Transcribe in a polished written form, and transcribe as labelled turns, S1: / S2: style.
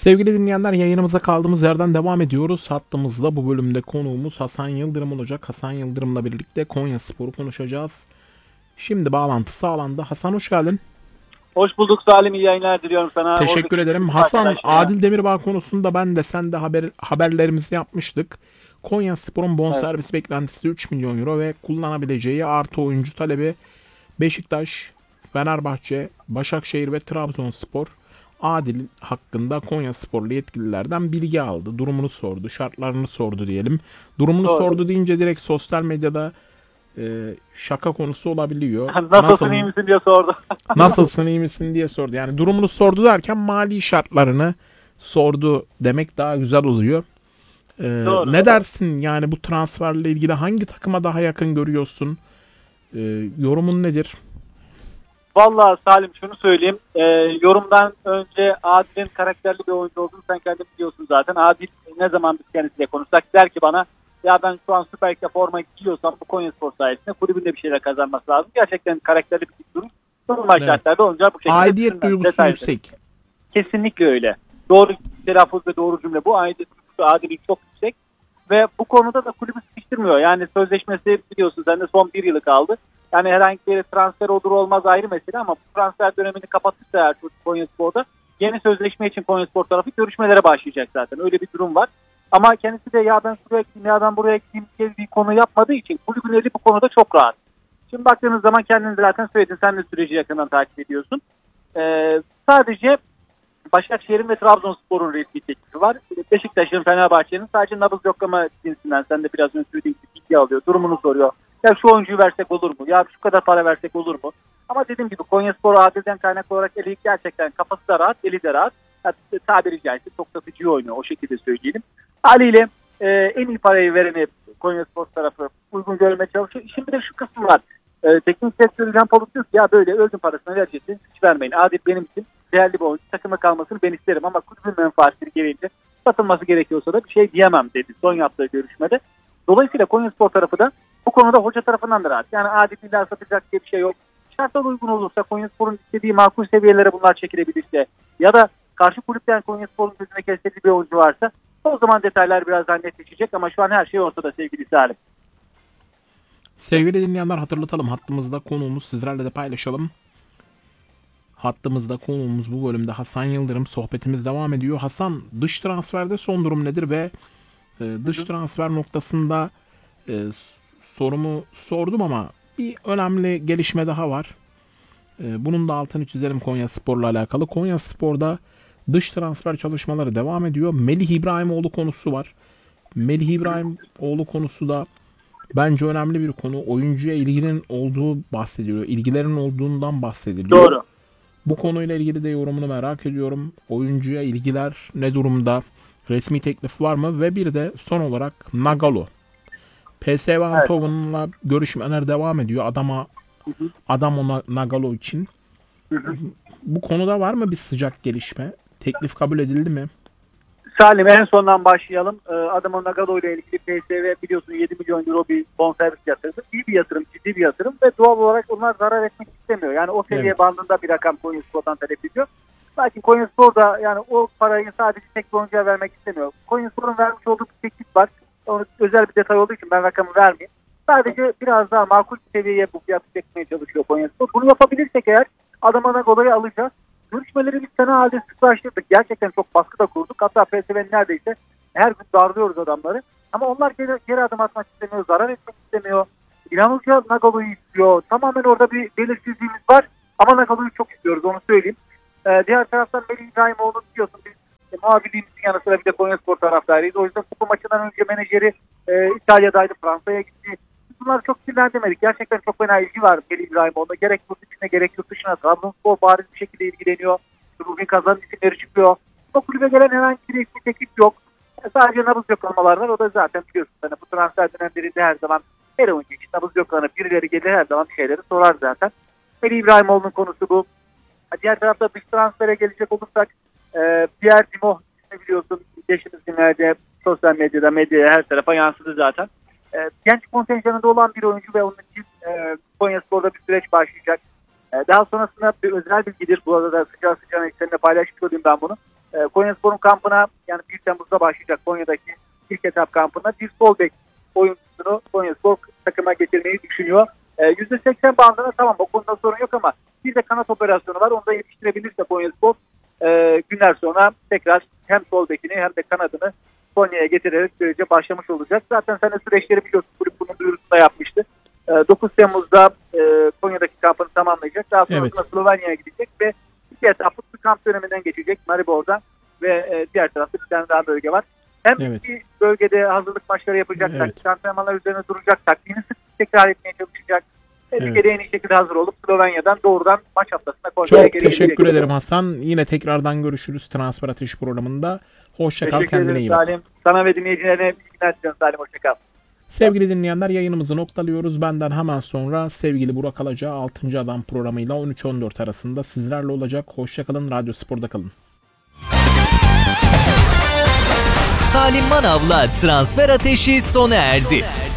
S1: Sevgili dinleyenler, yayınımıza kaldığımız yerden devam ediyoruz. Hattımızda bu bölümde konuğumuz Hasan Yıldırım olacak. Hasan Yıldırım'la birlikte Konyaspor'u konuşacağız. Şimdi bağlantı sağlandı. Hasan, hoş geldin.
S2: Hoş bulduk Salim, iyi yayınlar diliyorum sana.
S1: Teşekkür
S2: Oradaki
S1: ederim.
S2: tüm
S1: Hasan,
S2: arkadaşlara.
S1: Adil Demirbağ konusunda ben de sen de haberlerimizi yapmıştık. Konyaspor'un
S2: Evet,
S1: bonservis beklentisi 3 milyon euro ve kullanabileceği artı oyuncu talebi Beşiktaş, Fenerbahçe, Başakşehir ve Trabzonspor. Adil hakkında Konyasporlu yetkililerden bilgi aldı. Durumunu sordu, şartlarını sordu diyelim. Durumunu
S2: doğru.
S1: sordu deyince direkt sosyal medyada şaka konusu olabiliyor.
S2: Nasılsın, iyi misin diye sordu.
S1: Nasılsın, iyi misin diye sordu. Yani durumunu sordu derken mali şartlarını sordu demek daha güzel oluyor.
S2: Doğru.
S1: Ne dersin yani bu transferle ilgili hangi takıma daha yakın görüyorsun? Yorumun nedir?
S2: Vallahi Salim, şunu söyleyeyim. Yorumdan önce Adil'in karakterli bir oyuncu olduğunu sen kendin biliyorsun zaten. Adil ne zaman biz kendisiyle konuşsak der ki bana, ya ben şu an Süper Lig'de forma giyiyorsam bu Konyaspor sayesinde kulübünde bir şeyler kazanması lazım. Gerçekten karakterli bir durum. Normal
S1: Evet.
S2: şartlarda olunca bu şekilde
S1: Aidiyet
S2: düşünmez.
S1: duygusu
S2: Detaylı.
S1: yüksek.
S2: Kesinlikle öyle. Doğru telaffuz ve doğru cümle bu. Aidiyet duygusu Adil'in çok yüksek. Ve bu konuda da kulübü sıkıştırmıyor. Yani sözleşmesi biliyorsun sen de son bir yılı kaldı. Yani herhangi bir transfer olur olmaz ayrı mesele ama bu transfer dönemini kapatırsa eğer Konyaspor'da yeni sözleşme için Konyaspor tarafı görüşmelere başlayacak zaten. Öyle bir durum var. Ama kendisi de ya ben şuraya gideyim ya ben buraya gideyim diye bir konu yapmadığı için kulübün eli bu konuda çok rahat. Şimdi baktığınız zaman kendin zaten söyledin. Sen de süreci yakından takip ediyorsun. Sadece Başakşehir'in ve Trabzonspor'un resmi teklifi var. Beşiktaş'ın, Fenerbahçe'nin sadece nabız yoklama cinsinden sen de biraz önce söylediğin gibi bilgi alıyor. Durumunu soruyor. Ya şu oyuncuyu versek olur mu? Ya şu kadar para versek olur mu? Ama dediğim gibi Konyaspor Adil'den kaynaklı olarak eli gerçekten kafası da rahat, eli de rahat. Yani, tabiri caizse çok satıcı oynuyor. O şekilde söyleyelim. Haliyle en iyi parayı vereni Konyaspor tarafı uygun görmeye çalışıyor. Şimdi de şu kısım var. Teknik direktör İlhan Palut diyor ki ya böyle öldüm parasını vereceksiniz hiç vermeyin. Adil benim için değerli bir oyuncu, takıma kalmasını ben isterim ama kulübün menfaatleri gereğince satılması gerekiyorsa da bir şey diyemem dedi son yaptığı görüşmede. Dolayısıyla Konyaspor tarafı da bu konuda hoca tarafından da rahat. Yani Adil illa satacak diye bir şey yok. Şartlar uygun olursa Konyaspor'un istediği makul seviyelere bunlar çekilebilirse ya da karşı kulüpten Konyaspor'un gözüne kestirdiği bir oyuncu varsa o zaman detaylar biraz daha netleşecek ama şu an her şey ortada sevgili Salim.
S1: Sevgili dinleyenler, hatırlatalım. Hattımızda konuğumuz, sizlerle de paylaşalım. Hattımızda konuğumuz bu bölümde Hasan Yıldırım. Sohbetimiz devam ediyor. Hasan, dış transferde son durum nedir ve dış transfer noktasında sorumu sordum ama bir önemli gelişme daha var. Bunun da altını çizelim Konyaspor'la alakalı. Konyaspor'da dış transfer çalışmaları devam ediyor. Melih İbrahimoğlu konusu var. Melih İbrahimoğlu konusu da bence önemli bir konu. Oyuncuya ilginin olduğu bahsediliyor. İlgilerin olduğundan bahsediliyor.
S2: Doğru.
S1: Bu konuyla ilgili de yorumunu merak ediyorum. Oyuncuya ilgiler ne durumda? Resmi teklif var mı? Ve bir de son olarak Nagalo. PSV
S2: Evet.
S1: Eindhoven'la görüşmeler devam ediyor.
S2: Hı hı.
S1: Adam ona Nagalo için.
S2: Hı hı.
S1: Bu konuda var mı bir sıcak gelişme? Teklif kabul edildi mi?
S2: Salim en sondan başlayalım. Adamın Nagalo ile ilgili PSV biliyorsun 7 milyon euro bir bonservis yatırdı. İyi bir yatırım, ciddi bir yatırım ve doğal olarak onlar zarar etmek istemiyor. Yani o seviye
S1: Evet.
S2: bandında bir rakam Konyaspor'dan talep ediyor. Lakin Konyaspor da yani o parayı sadece tek bir oyuncuya vermek istemiyor. Konyaspor'un vermiş olduğu bir teklif var. Onu özel bir detay olduğu için ben rakamı vermeyeyim. Sadece biraz daha makul bir seviyeye bu fiyatı çekmeye çalışıyor Konyaspor. Bunu yapabilirsek eğer adama Nagalo'yu alacağız. Görüşmeleri biz sene halde sıklaştırdık. Gerçekten çok baskı da kurduk. Hatta PSV'nin neredeyse her gün darlıyoruz adamları. Ama onlar geri adım atmak istemiyor. Zarar etmek istemiyor. İlhan Hoca Nagalo'yu istiyor. Tamamen orada bir belirsizliğimiz var. Ama Nagalo'yu çok istiyoruz onu söyleyeyim. Diğer taraftan Melih İbrahimoğlu biliyorsun biz muhabirliğimizin yanı sıra bir de Konyaspor taraftarıyız. O yüzden bu maçından önce menajeri İtalya'daydı. Fransa'ya gitti. Bunları çok sinirlendirmedik. Gerçekten çok fena ilgi var Melih İbrahimoğlu'na. Gerek yurt içine gerek yurt dışına. Trabzonspor bariz bir şekilde ilgileniyor. Ruben Kazan'ın isimleri çıkıyor. O kulübe gelen herhangi bir resmi teklif yok. Sadece nabız yoklamalar var. O da zaten biliyorsun. Yani bu transfer dönemlerinde her zaman her oyuncu için nabız yoklanıp birileri gelir her zaman bir şeyleri sorar zaten. Melih İbrahimoğlu'nun konusu bu. Diğer tarafta dış transfere gelecek olursak Pierre Dimo biliyorsun geçtiğimiz günlerde sosyal medyada medyaya her tarafa yansıdı zaten. Genç kontenjanında olan bir oyuncu ve onun için Konyaspor'da bir süreç başlayacak. Daha sonrasında bir özel bilgidir. Bu arada sıcağı sıcağına ekseninde paylaşmış olayım ben bunu. Konyaspor'un kampına yani 1 Temmuz'da başlayacak Konya'daki ilk etap kampına bir sol bek oyuncusunu Konyaspor takıma getirmeyi düşünüyor. %80 bandına tamam, o konuda sorun yok ama bir de kanat operasyonu var. Onu da yetiştirebilirse Konyaspor günler sonra tekrar hem sol bekini hem de kanadını Konya'ya getirerek sürece başlamış olacak. Zaten sen de süreçleri biliyorsun. Kulüp bunun duyurusunu da yapmıştı. 9 Temmuz'da Konya'daki kampını tamamlayacak. Daha sonrasında Slovenya'ya gidecek ve 2 etaplık bir kamp döneminden geçecek Maribor'da ve diğer tarafta bir tane daha bölge var. Hem iki bölgede hazırlık maçları yapacaklar, antrenmanlar üzerine duracak, taktiğini sık tekrar etmeye çalışacak. Ligede en iyi şekilde hazır olup Slovenya'dan doğrudan maç haftasına Konya'ya
S1: geri gelecek. Çok teşekkür ederim Hasan. Yine tekrardan görüşürüz Transfer Ateşi programında. Hoşça kal, kendine iyi bak.
S2: Salim. Sana ve dinleyicilerine iyi günler diliyorum Salim. Hoşça kal.
S1: Sevgili dinleyenler, yayınımızı noktalıyoruz. Benden hemen sonra sevgili Burak Alaca 6. Adam programıyla 13-14 arasında sizlerle olacak. Hoşça kalın, Radyo Spor'da kalın.
S3: Salim Manav'la Transfer Ateşi sona erdi.